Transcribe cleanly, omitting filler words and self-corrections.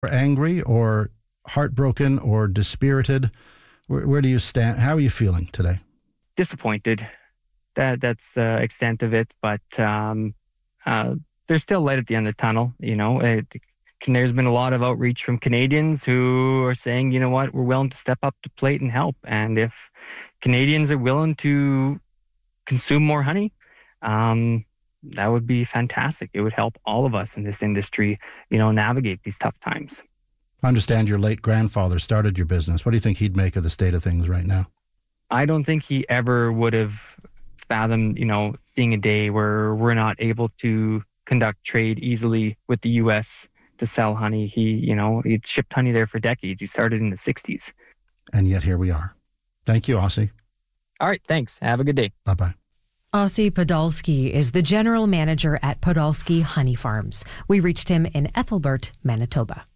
Angry or heartbroken or dispirited? Where do you stand? How are you feeling today? Disappointed. That's the extent of it. But there's still light at the end of the tunnel. There's been a lot of outreach from Canadians who are saying, you know what, we're willing to step up to plate and help. And if Canadians are willing to consume more honey, that would be fantastic. It would help all of us in this industry, navigate these tough times. I understand your late grandfather started your business. What do you think he'd make of the state of things right now? I don't think he ever would have fathomed, seeing a day where we're not able to conduct trade easily with the U.S. to sell honey. He'd shipped honey there for decades. He started in the 60s. And yet here we are. Thank you, Ossie. All right, thanks. Have a good day. Bye-bye. Ossie Podolsky is the general manager at Podolsky Honey Farms. We reached him in Ethelbert, Manitoba.